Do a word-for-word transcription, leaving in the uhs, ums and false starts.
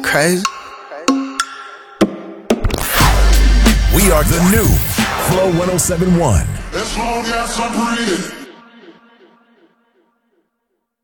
crazy. We are the new Flow one oh seven point one. As long as I'm breathing.